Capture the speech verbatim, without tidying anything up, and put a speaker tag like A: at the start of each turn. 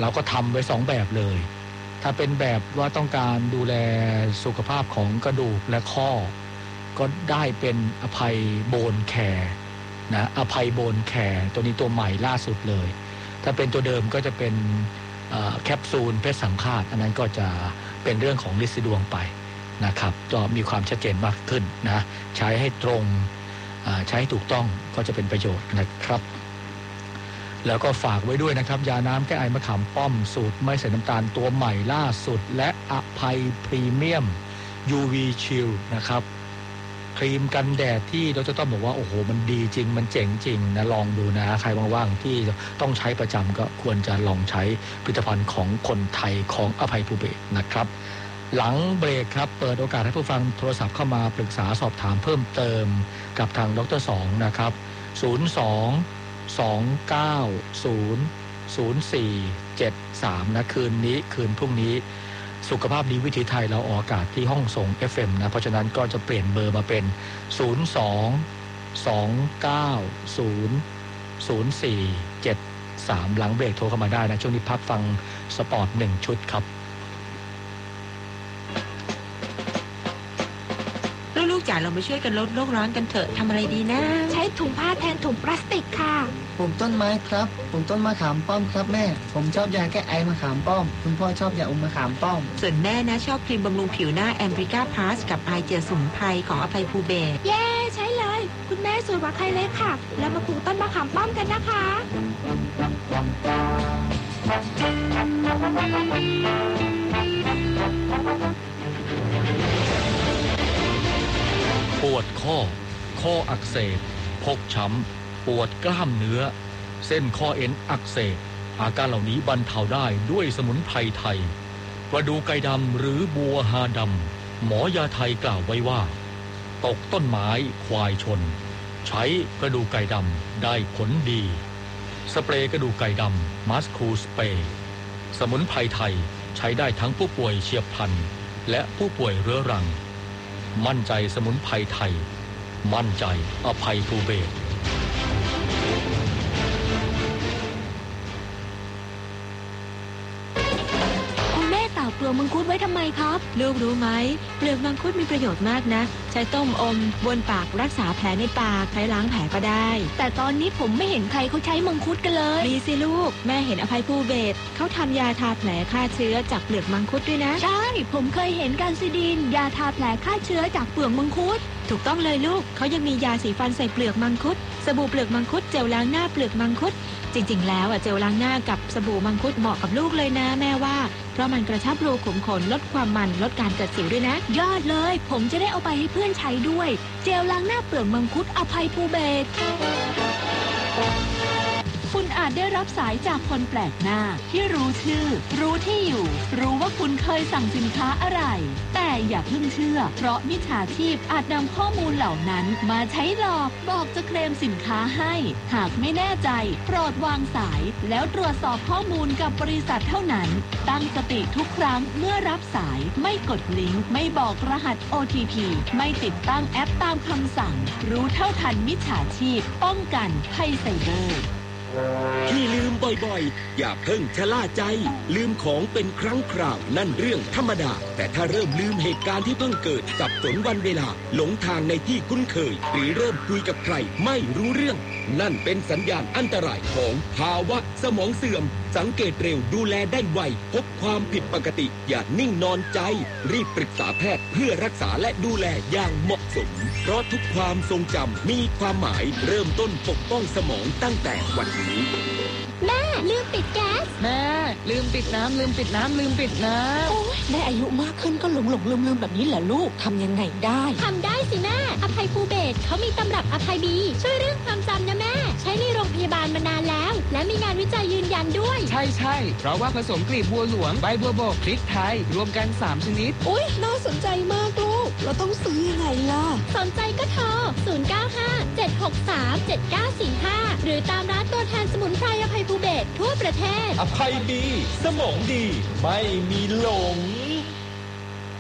A: เราก็ทำไว้สองแบบเลยถ้าเป็นแบบว่าต้องการดูแลสุขภาพของกระดูกและข้อก็ได้เป็นอภัยโบนแคร์นะอภัยโบนแคร์ตัวนี้ตัวใหม่ล่าสุดเลยถ้าเป็นตัวเดิมก็จะเป็นแคปซูลเพชรสังฆาตอันนั้นก็จะเป็นเรื่องของลิซิดวงไปนะครับก็มีความชัดเจนมากขึ้นนะใช้ให้ตรงใช้ให้ถูกต้องก็จะเป็นประโยชน์นะครับแล้วก็ฝากไว้ด้วยนะครับยาน้ำแก้ไอมะขามป้อมสูตรไม่ใส่น้ำตาลตัวใหม่ล่าสุดและอภัยพรีเมียม ยู วี Shield นะครับครีมกันแดดที่เราจะต้องบอกว่าโอ้โหมันดีจริงมันเจ๋งจริงนะลองดูนะใครว่างๆที่ต้องใช้ประจำก็ควรจะลองใช้ผลิตภัณฑ์ของคนไทยของอภัยภูเบศรนะครับหลังเบรกครับเปิดโอกาสให้ผู้ฟังโทรศัพท์เข้ามาปรึกษาสอบถามเพิ่มเติมกับทางดร.สองนะครับศูนย์ สอง สอง เก้า ศูนย์ ศูนย์ สี่ เจ็ด สามนะคืนนี้คืนพรุ่งนี้สุขภาพดีวิถีไทยเราออกอากาศที่ห้องส่ง เอฟ เอ็ม นะเพราะฉะนั้นก็จะเปลี่ยนเบอร์มาเป็นศูนย์ สอง สอง เก้า ศูนย์ ศูนย์ สี่ เจ็ด สามหลังเบรกโทรเข้ามาได้นะช่วงนี้พักฟังสปอร์ตหนึ่งชุดครับ
B: ลูกๆจ๋าเรามาช่วยกันลดโลกร้อนกันเถอะทำอะไรดีนะ
C: ใช้ถุงผ้าแทนถุงพลาสติกค่ะ
D: ปลูกต้นไม้ครับปลูกต้นมะขามป้อมครับแม่ผมชอบยาแก้ไอมะขามป้อมคุณพ่อชอบยาอมมะขามป้อม
B: ส่วนแม่นะชอบครีมบำรุงผิวหน้าแอมริกาพลัสกับไอเจลสมุนไพรของอภัยภูเบศร
C: เย้ใช้เลยคุณแม่สวยกว่าใครเลยค่ะแล้วมาปลูกต้นมะขามป้อมกันนะคะ
A: ปวดข้อข้ออักเสบพกช้ำปวดกล้ามเนื้อเส้นข้อเอ็นอักเสบอาการเหล่านี้บรรเทาได้ด้วยสมุนไพรไทยกระดูกไก่ดำหรือบัวฮาดำหมอยาไทยกล่าวไว้ว่าตกต้นไม้ควายชนใช้กระดูกไก่ดำได้ผลดีสเปรย์กระดูกไก่ดำมัสคูสเปรย์สมุนไพรไทยใช้ได้ทั้งผู้ป่วยเฉียบพลันและผู้ป่วยเรื้อรังมั่นใจสมุนไพรไทยมั่นใจอภัยภูเบศร
C: เปลือกมังคุดไว้ทำไมครับ
B: ลูกรู้ไหมเปลือกมังคุดมีประโยชน์มากนะใช้ต้มอมบนปากรักษาแผลในปากใช้ล้างแผลก็ได้
C: แต่ตอนนี้ผมไม่เห็นใครเขาใช้มังคุดกันเลย
B: มีสิลูกแม่เห็นอภัยภูเบศรเขาทำยาทาแผลฆ่าเชื้อจากเปลือกมังคุดด้วยนะ
C: ใช่ผมเคยเห็นการซิดินยาทาแผลฆ่าเชื้อจากเปลือกมังคุด
B: ถูกต้องเลยลูกเขายังมียาสีฟันใส่เปลือกมังคุดสบู่เปลือกมังคุดเจลล้างหน้าเปลือกมังคุดจริงๆแล้วอ่ะเจลล้างหน้ากับสบู่มังคุดเหมาะกับลูกเลยนะแม่ว่าเพราะมันกระชับรูขุมขนลดความมันลดการเกิดสิวด้วยนะ
C: ยอดเลยผมจะได้เอาไปให้เพื่อนใช้ด้วยเจลล้างหน้าเปลือกมังคุดอภัยภูเบศรคุณอาจได้รับสายจากคนแปลกหน้าที่รู้ชื่อรู้ที่อยู่รู้ว่าคุณเคยสั่งสินค้าอะไรแต่อย่าเพิ่งเชื่อเพราะมิจฉาชีพอาจนำข้อมูลเหล่านั้นมาใช้หลอกบอกจะเคลมสินค้าให้หากไม่แน่ใจโปรดวางสายแล้วตรวจสอบข้อมูลกับบริษัทเท่านั้นตั้งสติทุกครั้งเมื่อรับสายไม่กดลิงก์ไม่บอกรหัส โอ ที พี ไม่ติดตั้งแอปตามคำสั่งรู้เท่าทันมิจฉาชีพป้องกันภัยไซเบอร์
E: ที่ลืมบ่อยๆอย่าเพิ่งชะล่าใจลืมของเป็นครั้งคราวนั่นเรื่องธรรมดาแต่ถ้าเริ่มลืมเหตุการณ์ที่เพิ่งเกิดสับสนวันเวลาหลงทางในที่คุ้นเคยหรือเริ่มคุยกับใครไม่รู้เรื่องนั่นเป็นสัญญาณอันตรายของภาวะสมองเสื่อมสังเกตเร็วดูแลได้ไวพบความผิดปกติอย่านิ่งนอนใจรีบปรึกษาแพทย์เพื่อรักษาและดูแลอย่างเหมาะสมเพราะทุกความทรงจำมีความหมายเริ่มต้นปกป้องสมองตั้งแต่วันนี้
C: แม่ลืมปิดแก๊ส
D: แม่ลืมปิดน้ำลืมปิดน้ำลืมปิดน้ำ
C: โอ้ยแม่อายุมากขึ้นก็หลงหลงลืมลืมแบบนี้แหละลูกทำยังไงได้ทำได้สิแม่อภัยภูเบศรเขามีตำรับอภัยบีช่วยเรื่องความจำนะแม่ใช้ในโรงพยาบาลมานานแล้วและมีงานวิจัยยืนยันด้วย
F: ใช่ใช่เพราะว่าผสมกลีบบัวหลวงใบบัวบกพริกไทยรวมกันสามชนิด
C: อุ๊ยน่าสนใจมากลูกเราต้องซื้อยังไงล่ะสนใจก็โทรศูนย์ เก้า ห้า เจ็ด หก สาม เจ็ด เก้า สี่ ห้าหรือตามร้านตัวแทนสมุนไพรอภัยภูเบศรทั่วประเทศ
E: อภัยบีสมองดีไม่มีหลง